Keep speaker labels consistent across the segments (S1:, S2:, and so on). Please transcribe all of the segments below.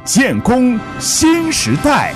S1: 建功新时代。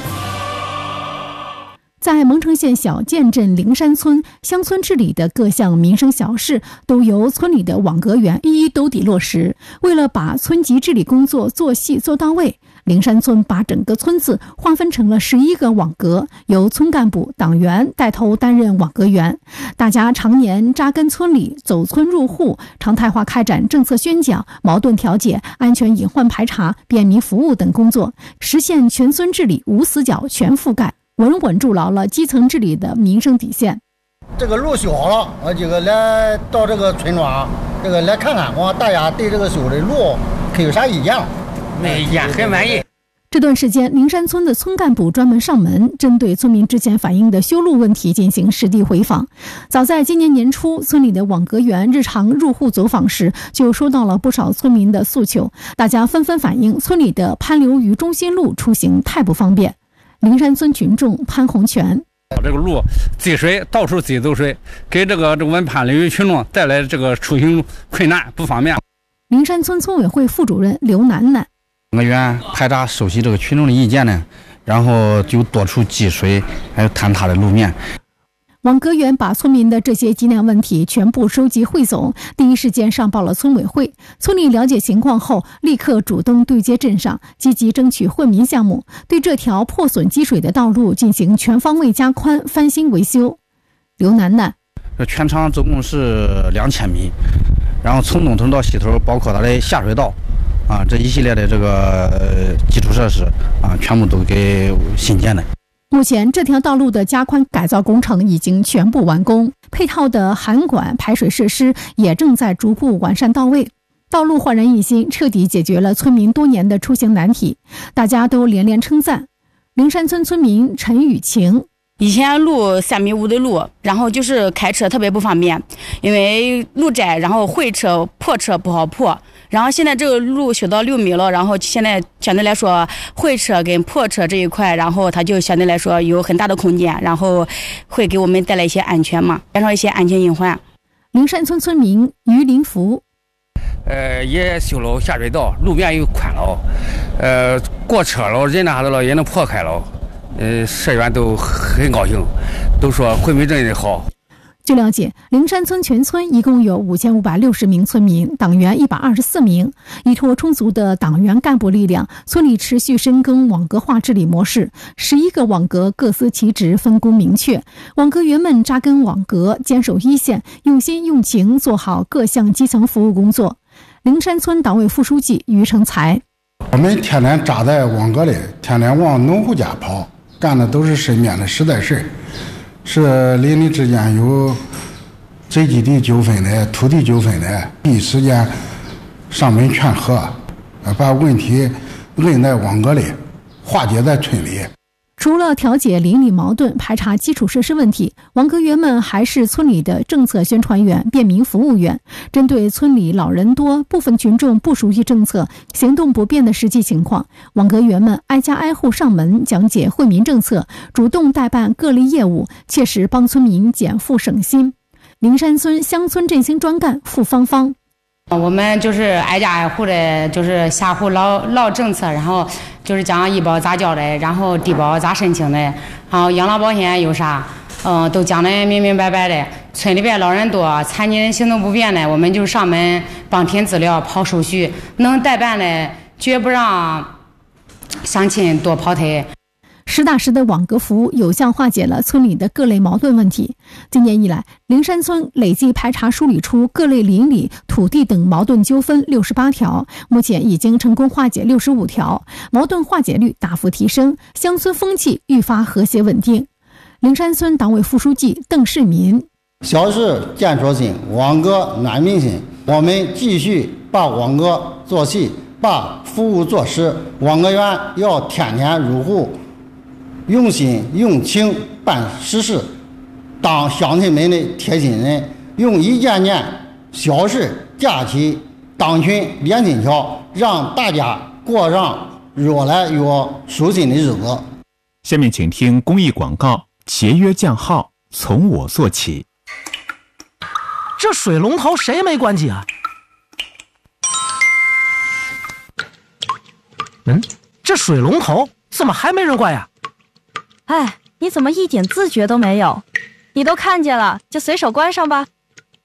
S2: 在蒙城县小建镇灵山村，乡村治理的各项民生小事都由村里的网格员一一兜底落实。为了把村级治理工作做细做到位，灵山村把整个村子划分成了11个网格，由村干部、党员带头担任网格员。大家常年扎根村里，走村入户，常态化开展政策宣讲、矛盾调解、安全隐患排查、便民服务等工作，实现全村治理无死角、全覆盖，稳稳筑牢了基层治理的民生底线。
S3: 这个路修好了，我几个来到这个村庄，这个来看看，大家对这个修的路可有啥意见？
S4: 没意见，很满意。
S2: 这段时间，灵山村的村干部专门上门，针对村民之前反映的修路问题进行实地回访。早在今年年初，村里的网格员日常入户走访时，就收到了不少村民的诉求，大家纷纷反映村里的潘流于中心路出行太不方便。灵山村群众潘洪全：
S4: 这个路积水，到处积走水，给这个我们潘流于群众带来这个出行困难不方便。
S2: 灵山村村委会副主任刘楠楠：
S5: 网格员排查收集这个群众的意见呢，然后就多处积水，还有坍塌的路面。
S2: 网格员把村民的这些急难问题全部收集汇总，第一时间上报了村委会。村里了解情况后，立刻主动对接镇上，积极争取惠民项目，对这条破损积水的道路进行全方位加宽、翻新维修。刘楠楠：
S5: 这全长总共是2000米，然后从东头到西头，包括它的下水道这一系列的这个基础设施全部都给新建的。
S2: 目前这条道路的加宽改造工程已经全部完工，配套的涵管排水设施也正在逐步完善到位。道路焕然一新，彻底解决了村民多年的出行难题，大家都连连称赞。灵山村村民陈雨晴：
S6: 以前路3.5米的路，然后就是开车特别不方便，因为路窄，然后会车、破车不好破。然后现在这个路修到6米了，然后现在相对来说会车跟破车这一块，然后它就相对来说有很大的空间，然后会给我们带来一些安全嘛，减少一些安全隐患。
S2: 灵山村村民于林福：
S4: 也修了下水道，路面又宽了，过车了，人啥的了也能破开了，社员都很高兴，都说惠民镇的好。
S2: 据了解，灵山村全村一共有5560名村民，党员124名。依托充足的党员干部力量，村里持续深耕网格化治理模式，11个网格各司其职，分工明确。网格员们扎根网格，坚守一线，用心用情做好各项基层服务工作。灵山村党委副书记于成才：
S7: 我们天天扎在网格里，天天往农户家跑，干的都是身边的实在事，是邻里之间有宅基地纠纷的、土地纠纷的，第一时间上门劝和，把问题摁在网格里，化解在村里。
S2: 除了调解邻里矛盾、排查基础设施问题，网格员们还是村里的政策宣传员、便民服务员。针对村里老人多、部分群众不熟悉政策、行动不便的实际情况，网格员们挨家挨户上门讲解惠民政策，主动代办各类业务，切实帮村民减负省心。灵山村乡村振兴专干付芳芳：
S6: 我们就是挨家挨户的，就是下户唠政策，然后就是讲医保咋交的，然后低保咋申请的，然后养老保险有啥，都讲得明明白白的。村里边老人多，残疾人行动不便的，我们就上门帮填资料、跑手续，能代办的绝不让乡亲多跑腿。
S2: 实打实的网格服务有效化解了村里的各类矛盾问题。今年以来，灵山村累计排查梳理出各类邻里、土地等矛盾纠纷68条，目前已经成功化解65条，矛盾化解率大幅提升，乡村风气愈发和谐稳定。灵山村党委副书记邓世民：
S3: 小事建设心，网格暖民心。我们继续把网格做细，把服务做实。网格员要天天入户，用心用情办实事，当乡亲们的贴心人，用一件件小事架起党群连心桥，让大家过上越来越舒心的日子。
S1: 下面请听公益广告，节约降耗，从我做起。
S8: 这水龙头谁没关紧啊？ 这水龙头怎么还没人关呀？
S9: 哎，你怎么一点自觉都没有？你都看见了，就随手关上吧。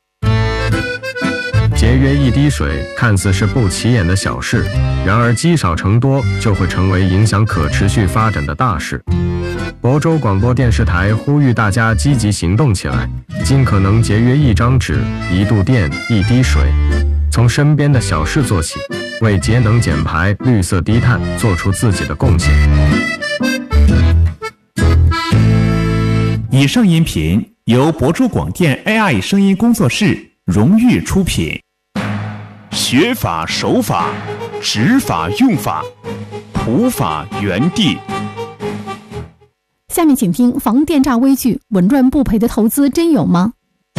S10: 节约一滴水看似是不起眼的小事，然而积少成多就会成为影响可持续发展的大事。亳州广播电视台呼吁大家积极行动起来，尽可能节约一张纸、一度电、一滴水，从身边的小事做起，为节能减排、绿色低碳做出自己的贡献。
S1: 以上音频由亳州广电 AI 声音工作室荣誉出品。学法守法，执法用法，普法原地。
S2: 下面请听防电诈微剧，稳赚不赔的投资真有吗？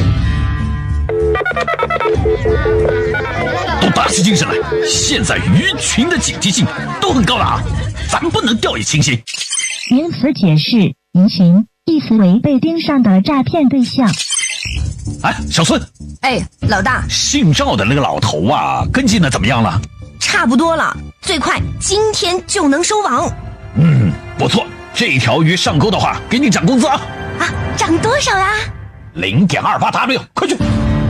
S11: 都打起精神来，现在鱼群的警惕性都很高了啊，咱不能掉以轻心。
S12: 原词解释：鱼群意思为被盯上的诈骗对象。
S11: 哎，小孙，
S13: 哎，老大，
S11: 姓赵的那个老头啊，跟进的怎么样了？
S13: 差不多了，最快今天就能收网。
S11: 不错，这条鱼上钩的话，给你涨工资啊！
S13: 啊，涨多少啊
S11: ？0.28W， 快去！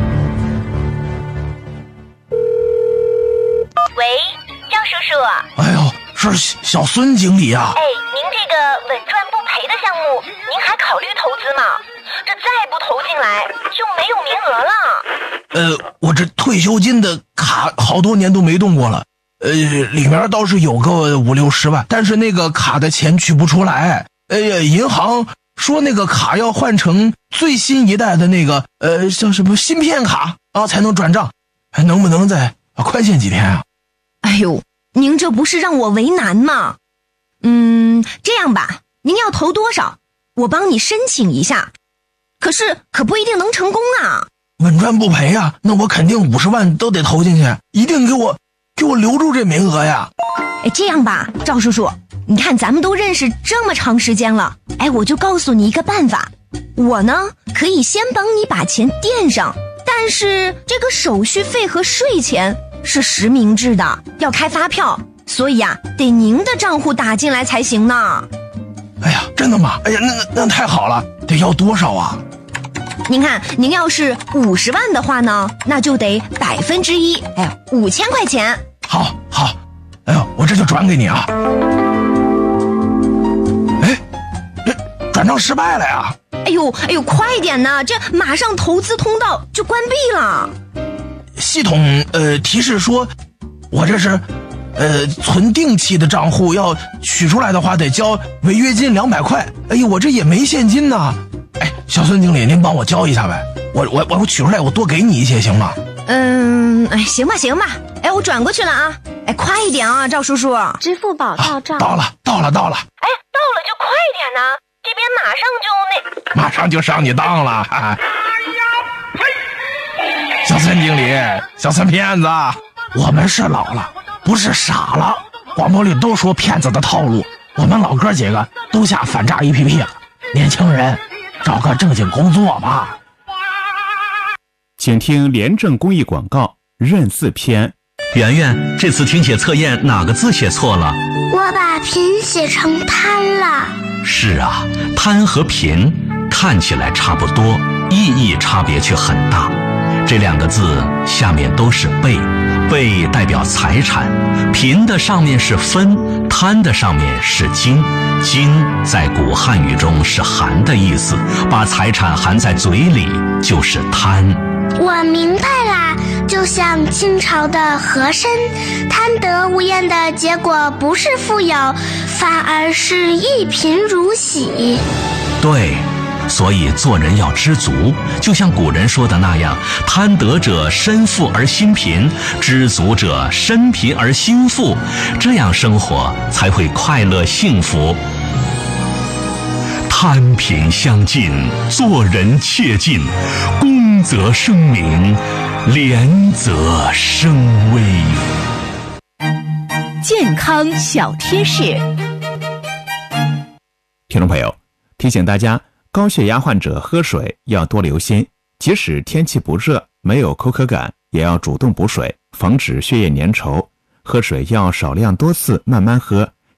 S14: 喂，赵叔叔。
S11: 哎呦，是小孙经理啊！
S14: 哎，您这个稳赚不赔的项目，您还考虑投资吗？这再不投进来就没有名额了。
S15: 我这退休金的卡好多年都没动过了，里面倒是有个50-60万，但是那个卡的钱取不出来。银行说那个卡要换成最新一代的那个叫什么芯片卡啊才能转账，能不能再宽限几天啊？
S13: 哎呦，您这不是让我为难吗？这样吧，您要投多少，我帮你申请一下。可不一定能成功啊。
S15: 稳赚不赔啊，那我肯定50万都得投进去，一定给我留住这名额呀。
S13: 这样吧，赵叔叔，你看咱们都认识这么长时间了，我就告诉你一个办法。我呢可以先帮你把钱垫上，但是这个手续费和税钱是实名制的，要开发票，所以得您的账户打进来才行呢。
S15: 哎呀，真的吗？哎呀，那太好了，得要多少啊？
S13: 您看，您要是50万的话呢，那就得1%，5000块钱。
S15: 好，哎呦，我这就转给你啊。这转账失败了呀！
S13: 哎呦，快点呢，这马上投资通道就关闭了。
S15: 系统提示说，我这是存定期的账户，要取出来的话得交违约金200块。哎呦，我这也没现金呢。小孙经理，您帮我交一下呗，我取出来，我多给你一些行吗？
S13: 行吧，我转过去了啊，快一点啊，赵叔叔。
S14: 支付宝到账。
S15: 到了。
S14: 到了就快点呢，这边
S15: 马上就上你当了。小孙经理，小孙骗子，我们是老了，不是傻了。广播里都说骗子的套路，我们老哥几个都下反诈 APP 了。年轻人，找个正经工作吧。
S1: 请听廉政公益广告认字篇。
S11: 圆圆，这次听写测验哪个字写错了？
S16: 我把贫写成贪了。
S11: 是啊，贪和贫看起来差不多，意义差别却很大。这2个字下面都是贝，贝代表财产，贫的上面是分，贪的上面是金。金在古汉语中是含的意思，把财产含在嘴里就是贪。
S16: 我明白啦，就像清朝的和珅，贪得无厌的结果不是富有，反而是一贫如洗。
S11: 对，所以做人要知足，就像古人说的那样，贪得者身富而心贫，知足者身贫而心富，这样生活才会快乐幸福。贪贫相近，做人切记，公则生民，廉则生威。
S17: 健康小贴士。
S1: 听众朋友，提醒大家，高血压患者喝水要多留心，即使天气不热，没有口渴感，也要主动补水，防止血液粘稠。喝水要少量多次，慢慢喝，